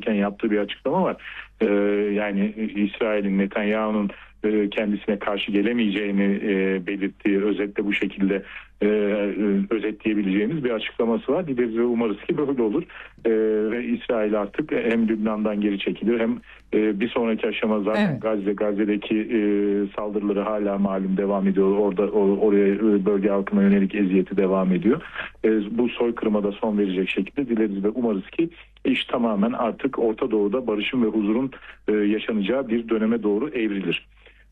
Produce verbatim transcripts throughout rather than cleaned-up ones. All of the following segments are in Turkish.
çıkarken yaptığı bir açıklama var. Ee, yani İsrail'in, Netanyahu'nun e, kendisine karşı gelemeyeceğini e, belirttiği, özetle bu şekilde e, özetleyebileceğimiz bir açıklaması var. Dileriz ve umarız ki böyle olur. E, ve İsrail artık hem Lübnan'dan geri çekilir, hem e, bir sonraki aşama zaten evet. Gazze, Gazze'deki e, saldırıları hala malum devam ediyor. Orada or, oraya bölge halkına yönelik eziyeti devam ediyor. E, bu soykırıma da son verecek şekilde dileriz ve umarız ki iş tamamen artık Orta Doğu'da barışın ve huzurun e, yaşanacağı bir döneme doğru evrilir.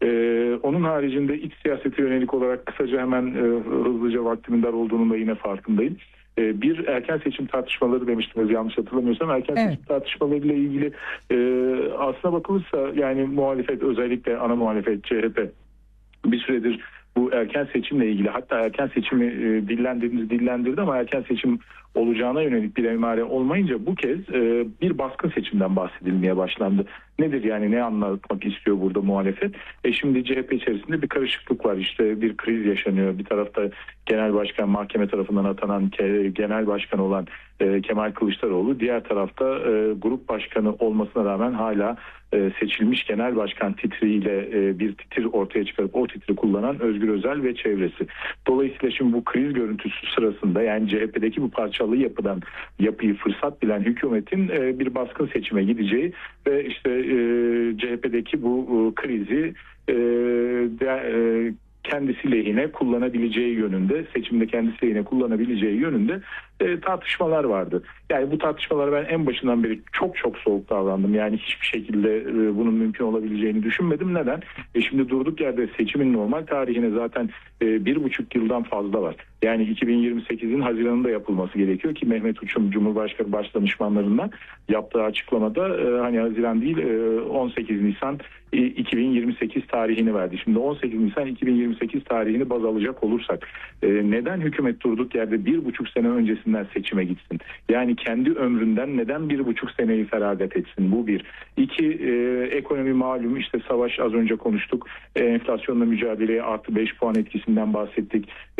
Ee, onun haricinde iç siyasete yönelik olarak kısaca hemen e, hızlıca vaktimin dar olduğunun da yine farkındayım. E, bir erken seçim tartışmaları demiştiniz, yanlış hatırlamıyorsam. Erken evet. seçim tartışmalarıyla ilgili e, aslına bakılırsa yani muhalefet, özellikle ana muhalefet C H P bir süredir bu erken seçimle ilgili, hatta erken seçimi e, dillendirdi, dillendirdi ama erken seçim olacağına yönelik bir emare olmayınca bu kez e, bir baskın seçimden bahsedilmeye başlandı. Nedir yani, ne anlatmak istiyor burada muhalefet? E şimdi C H P içerisinde bir karışıklık var, işte bir kriz yaşanıyor. Bir tarafta genel başkan, mahkeme tarafından atanan genel başkan olan e, Kemal Kılıçdaroğlu, diğer tarafta e, grup başkanı olmasına rağmen hala e, seçilmiş genel başkan titriyle e, bir titir ortaya çıkarıp o titri kullanan Özgür Özel ve çevresi. Dolayısıyla şimdi bu kriz görüntüsü sırasında, yani C H P'deki bu parçalı yapıdan yapıyı fırsat bilen hükümetin e, bir baskın seçime gideceği ve işte e, C H P'deki bu e, krizi e, de, e, kendisi lehine kullanabileceği yönünde, seçimde kendisi lehine kullanabileceği yönünde e, tartışmalar vardı. Yani bu tartışmalara ben en başından beri çok çok soğuk davrandım. Yani hiçbir şekilde e, bunun mümkün olabileceğini düşünmedim. Neden? E şimdi durduk yerde seçimin normal tarihine zaten e, bir buçuk yıldan fazla var. Yani iki bin yirmi sekizin Haziran'ında yapılması gerekiyor ki Mehmet Uçum Cumhurbaşkanı Başdanışmanlarından yaptığı açıklamada e, hani Haziran değil e, on sekiz Nisan iki bin yirmi sekiz tarihini verdi. Şimdi on sekiz Nisan iki bin yirmi sekiz tarihini baz alacak olursak e, neden hükümet durduk yerde bir buçuk sene öncesinden seçime gitsin? Yani kendi ömründen neden bir buçuk seneyi feragat etsin? Bu bir. İki, e, ekonomi malum, işte savaş, az önce konuştuk. E, enflasyonla mücadeleye artı beş puan etkisinden bahsettik. E,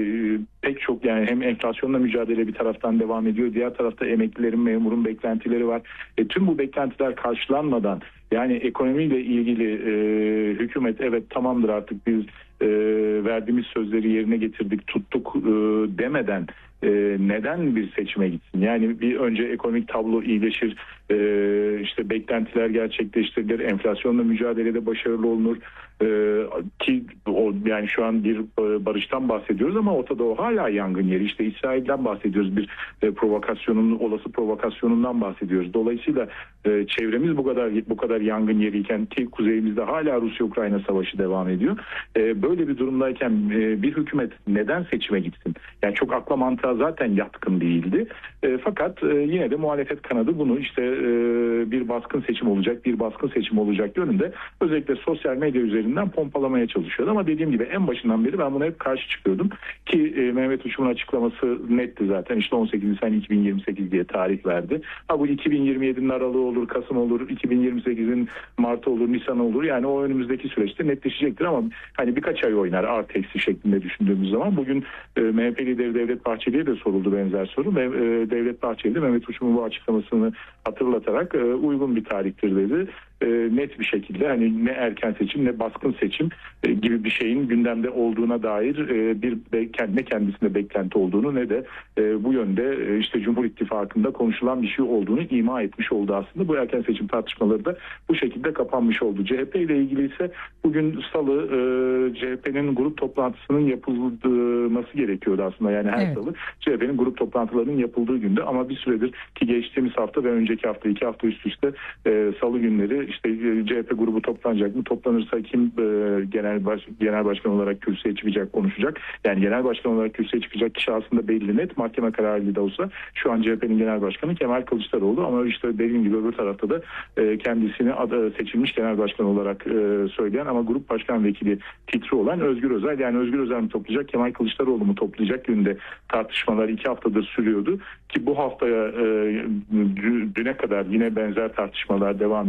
pek çok, yani hem enflasyonla mücadele bir taraftan devam ediyor. Diğer tarafta emeklilerin, memurun beklentileri var. E, tüm bu beklentiler karşılanmadan, yani ekonomiyle ilgili e, hükümet evet tamamdır artık biz e, verdiğimiz sözleri yerine getirdik, tuttuk e, demeden e, neden bir seçime gitsin? Yani bir önce ekonomik tablo iyileşir, e, işte beklentiler gerçekleştirilir, enflasyonla mücadelede başarılı olunur. Ee, ki o, yani şu an bir barıştan bahsediyoruz ama Orta Doğu hala yangın yeri. İşte İsrail'den bahsediyoruz, bir e, provokasyonun, olası provokasyonundan bahsediyoruz. Dolayısıyla e, çevremiz bu kadar bu kadar yangın yeriyken, ki kuzeyimizde hala Rusya-Ukrayna savaşı devam ediyor. E, böyle bir durumdayken e, bir hükümet neden seçime gitsin? Yani çok akla mantığa zaten yatkın değildi. E, fakat e, yine de muhalefet kanadı bunu işte e, bir baskın seçim olacak, bir baskın seçim olacak yönünde özellikle sosyal medya üzerinde pompalamaya çalışıyordu. Ama dediğim gibi en başından beri ben buna hep karşı çıkıyordum ki e, Mehmet Uçum'un açıklaması netti zaten. İşte on sekiz Nisan iki bin yirmi sekiz diye tarih verdi. Ha bu iki bin yirmi yedinin aralığı olur, Kasım olur, iki bin yirmi sekizin Mart'ı olur, Nisan olur. Yani o önümüzdeki süreçte netleşecektir ama hani birkaç ay oynar artı eksi şeklinde düşündüğümüz zaman. Bugün e, M H P lideri Devlet Bahçeli'ye de soruldu benzer soru ve e, Devlet Bahçeli de Mehmet Uçum'un bu açıklamasını hatırlatarak e, uygun bir tarihtir dedi. E, net bir şekilde hani ne erken seçim ne baskın seçim e, gibi bir şeyin gündemde olduğuna dair e, bir be, kendine kendisinde beklenti olduğunu ne de e, bu yönde e, işte Cumhur İttifakı'nda konuşulan bir şey olduğunu ima etmiş oldu aslında. Bu erken seçim tartışmaları da bu şekilde kapanmış oldu. C H P ile ilgili ise bugün Salı e, C H P'nin grup toplantısının yapılması gerekiyordu aslında. Yani her evet. Salı C H P'nin grup toplantılarının yapıldığı günde ama bir süredir ki geçtiğimiz hafta ve önceki hafta iki hafta üst üste e, Salı günleri işte C H P grubu toplanacak mı? Toplanırsa kim e, genel baş, genel başkan olarak kürsüye çıkacak, konuşacak? Yani genel başkan olarak kürsüye çıkacak kişi aslında belli, net. Mahkeme kararıyla da olsa şu an C H P'nin genel başkanı Kemal Kılıçdaroğlu ama işte dediğim gibi öbür tarafta da e, kendisini adı, seçilmiş genel başkan olarak e, söyleyen ama grup başkan vekili titri olan Özgür Özel. Yani Özgür Özel mi toplayacak, Kemal Kılıçdaroğlu mu toplayacak yönünde tartışmalar iki haftadır sürüyordu ki bu haftaya e, düne kadar yine benzer tartışmalar devam ediyordu.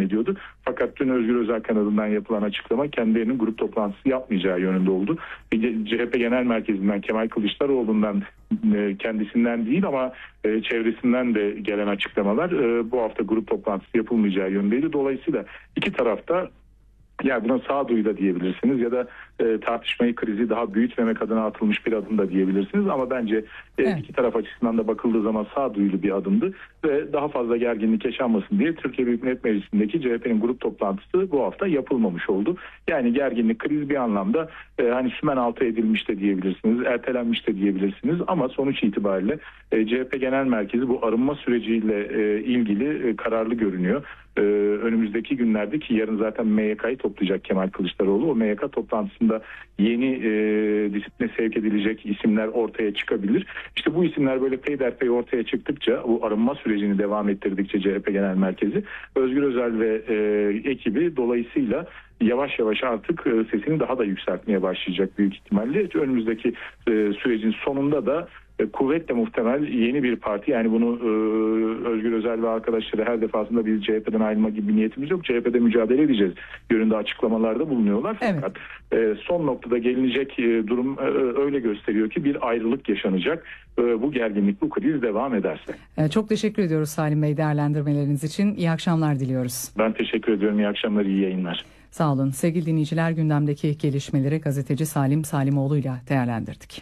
Fakat dün Özgür Özel kanalından yapılan açıklama kendilerinin grup toplantısı yapmayacağı yönünde oldu. C H P Genel Merkezi'nden, Kemal Kılıçdaroğlu'ndan, kendisinden değil ama çevresinden de gelen açıklamalar bu hafta grup toplantısı yapılmayacağı yönündeydi. Dolayısıyla iki tarafta, ya buna sağduyu da diyebilirsiniz ya da e, tartışmayı, krizi daha büyütmemek adına atılmış bir adım da diyebilirsiniz. Ama bence e, evet. iki taraf açısından da bakıldığı zaman sağduyulu bir adımdı ve daha fazla gerginlik yaşanmasın diye Türkiye Büyük Millet Meclisi'ndeki C H P'nin grup toplantısı bu hafta yapılmamış oldu. Yani gerginlik, kriz bir anlamda e, hani sümen altı edilmiş de diyebilirsiniz, ertelenmiş de diyebilirsiniz ama sonuç itibariyle e, C H P Genel Merkezi bu arınma süreciyle e, ilgili e, kararlı görünüyor. Ee, önümüzdeki günlerde, ki yarın zaten M Y K'yı toplayacak Kemal Kılıçdaroğlu, o M Y K toplantısında yeni e, disipline sevk edilecek isimler ortaya çıkabilir. İşte bu isimler böyle peyderpey ortaya çıktıkça, bu arınma sürecini devam ettirdikçe C H P Genel Merkezi, Özgür Özel ve e, ekibi dolayısıyla yavaş yavaş artık e, sesini daha da yükseltmeye başlayacak büyük ihtimalle. Önümüzdeki e, sürecin sonunda da kuvvetle muhtemel yeni bir parti, yani bunu e, Özgür Özel ve arkadaşları her defasında biz C H P'den ayrılma gibi bir niyetimiz yok, C H P'de mücadele edeceğiz yönünde açıklamalarda bulunuyorlar. Evet. Fakat e, son noktada gelinecek e, durum e, öyle gösteriyor ki bir ayrılık yaşanacak. E, bu gerginlik, bu kriz devam ederse. E, çok teşekkür ediyoruz Salim Bey değerlendirmeleriniz için. İyi akşamlar diliyoruz. Ben teşekkür ediyorum. İyi akşamlar, iyi yayınlar. Sağ olun. Sevgili dinleyiciler, gündemdeki gelişmeleri gazeteci Salim Salimoğlu'yla değerlendirdik.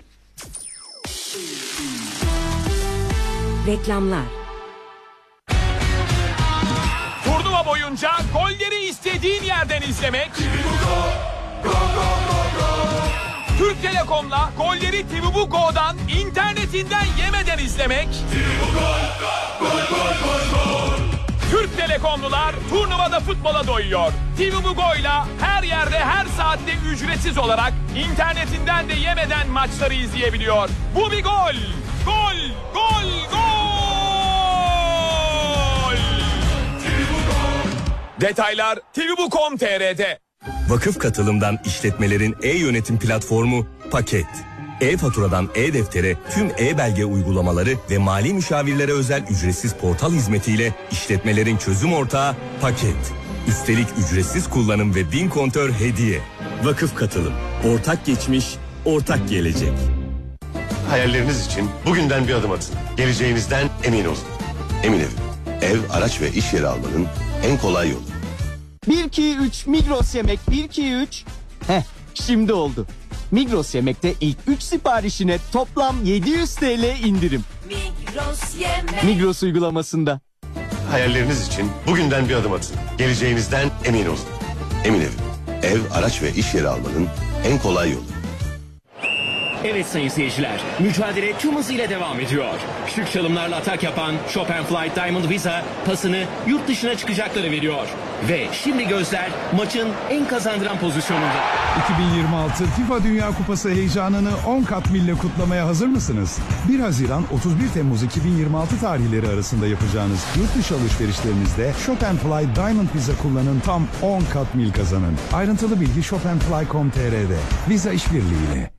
Reklamlar. Turnuva boyunca golleri istediğin yerden izlemek. Türk Telekom'la golleri T V Bu Go'dan internetinden yemeden izlemek. Türk Telekomlular turnuvada futbola doyuyor. T V Bu Go'yla her yerde her saatte ücretsiz olarak internetinden de yemeden maçları izleyebiliyor. Bu bir gol. Gol, gol, gol! Detaylar T V Bu nokta com nokta t r'de. Vakıf Katılım'dan işletmelerin e-yönetim platformu Paket. E-faturadan e-deftere tüm e-belge uygulamaları ve mali müşavirlere özel ücretsiz portal hizmetiyle işletmelerin çözüm ortağı Paket. Üstelik ücretsiz kullanım ve bin kontör hediye. Vakıf Katılım. Ortak geçmiş, ortak gelecek. Hayalleriniz için bugünden bir adım atın. Geleceğinizden emin olun. Emin Ev. Ev, araç ve iş yeri almanın en kolay yolu. bir iki üç Migros Yemek bir iki üç. Heh, şimdi oldu. Migros Yemek'te ilk üç siparişine toplam yedi yüz T L indirim. Migros Yemek. Migros uygulamasında. Hayalleriniz için bugünden bir adım atın. Geleceğinizden emin olun. Emin Ev. Ev, araç ve iş yeri almanın en kolay yolu. Evet sayın seyirciler, mücadele tüm hızıyla devam ediyor. Şık çalımlarla atak yapan Chopin Flight Diamond Visa pasını yurt dışına çıkacakları veriyor. Ve şimdi gözler maçın en kazandıran pozisyonunda. iki bin yirmi altı FIFA Dünya Kupası heyecanını on kat mille kutlamaya hazır mısınız? bir Haziran otuz bir Temmuz iki bin yirmi altı tarihleri arasında yapacağınız yurt dışı alışverişlerinizde Chopin Flight Diamond Visa kullanın, tam on kat mil kazanın. Ayrıntılı bilgi chopin fly nokta com nokta t r'de. Visa işbirliğiyle.